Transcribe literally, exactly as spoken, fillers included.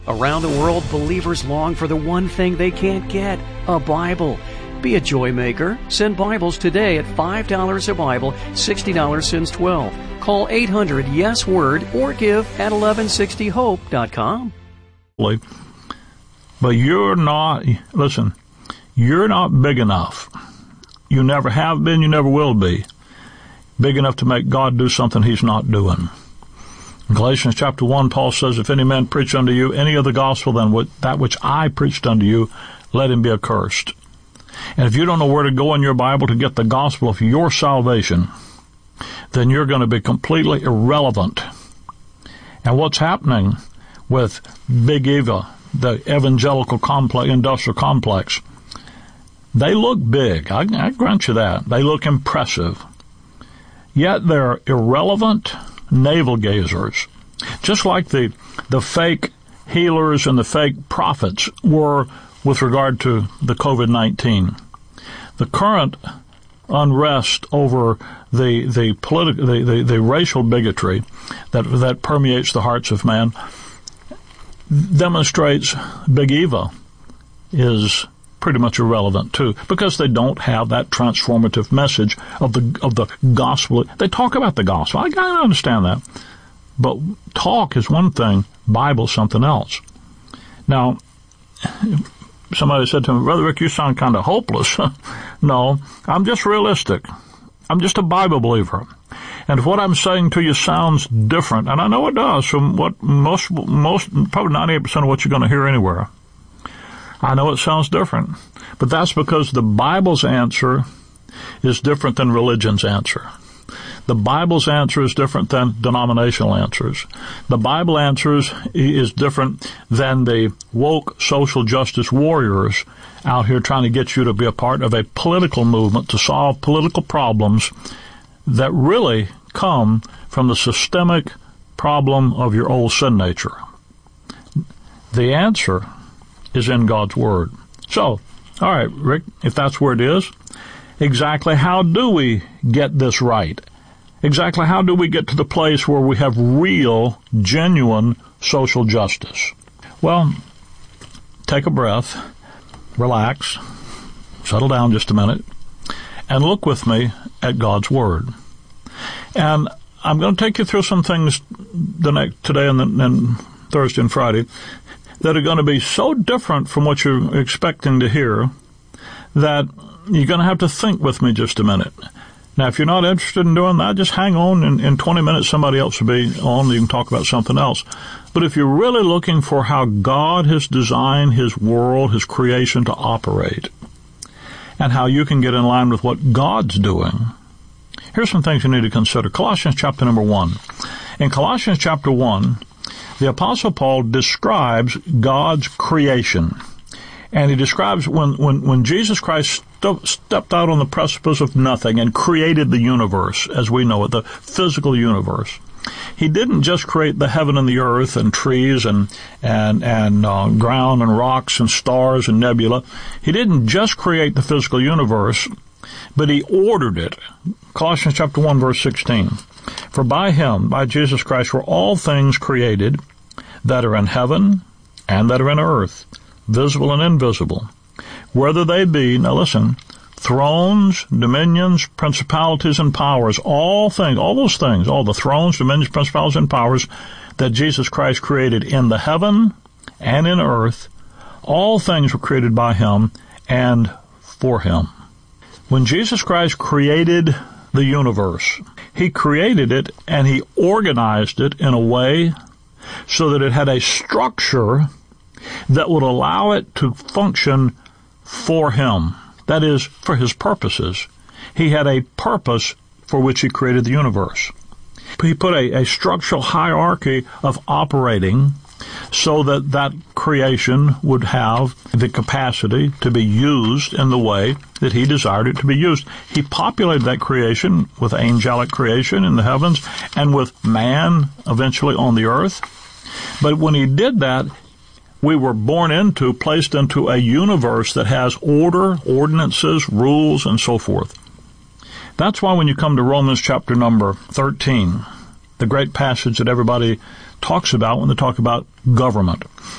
Around the world, believers long for the one thing they can't get, a Bible. Be a joy maker. Send Bibles today at five dollars a Bible, sixty dollars since twelve. Call eight hundred yes word or give at eleven sixty hope dot com. But you're not, listen, you're not big enough. You never have been, you never will be big enough to make God do something He's not doing. In Galatians chapter one, Paul says, if any man preach unto you any other gospel than what, that which I preached unto you, let him be accursed. And if you don't know where to go in your Bible to get the gospel of your salvation, then you're going to be completely irrelevant. And what's happening with Big Eva, the evangelical complex, industrial complex, they look big. I, I grant you that. They look impressive. Yet they're irrelevant navel gazers, just like the the fake healers and the fake prophets were with regard to the COVID nineteen. The current unrest over the the political the, the, the racial bigotry that that permeates the hearts of man demonstrates Big Eva is pretty much irrelevant too, because they don't have that transformative message of the of the gospel. They talk about the gospel. I gotta understand that, but talk is one thing, Bible something else. Now, somebody said to me, Brother Rick, you sound kind of hopeless. No, I'm just realistic. I'm just a Bible believer. And if what I'm saying to you sounds different, and I know it does from what most, most, probably ninety-eight percent of what you're going to hear anywhere, I know it sounds different, but that's because the Bible's answer is different than religion's answer. The Bible's answer is different than denominational answers. The Bible answers is different than the woke social justice warriors out here trying to get you to be a part of a political movement to solve political problems that really come from the systemic problem of your old sin nature. The answer is in God's Word. So, all right, Rick, if that's where it is, exactly how do we get this right? Exactly how do we get to the place where we have real, genuine social justice? Well, take a breath, relax, settle down just a minute, and look with me at God's Word. And I'm going to take you through some things the next, today and, the, and Thursday and Friday that are going to be so different from what you're expecting to hear that you're going to have to think with me just a minute. Now, if you're not interested in doing that, just hang on. In, in twenty minutes, somebody else will be on. You can talk about something else. But if you're really looking for how God has designed His world, His creation to operate, and how you can get in line with what God's doing, here's some things you need to consider. Colossians chapter number one. In Colossians chapter one, the Apostle Paul describes God's creation. And he describes when, when, when Jesus Christ st- stepped out on the precipice of nothing and created the universe as we know it, the physical universe. He didn't just create the heaven and the earth and trees and, and, and uh, ground and rocks and stars and nebula. He didn't just create the physical universe, but He ordered it. Colossians chapter one, verse sixteen. For by Him, by Jesus Christ, were all things created that are in heaven and that are in earth, visible and invisible, whether they be, now listen, thrones, dominions, principalities, and powers, all things, all those things, all the thrones, dominions, principalities, and powers that Jesus Christ created in the heaven and in earth, all things were created by Him and for Him. When Jesus Christ created the universe, He created it and He organized it in a way so that it had a structure that would allow it to function for Him. That is, for His purposes. He had a purpose for which He created the universe. He put a, a structural hierarchy of operating so that that creation would have the capacity to be used in the way that He desired it to be used. He populated that creation with angelic creation in the heavens and with man eventually on the earth. But when He did that, we were born into, placed into a universe that has order, ordinances, rules, and so forth. That's why when you come to Romans chapter number thirteen, the great passage that everybody talks about when they talk about government,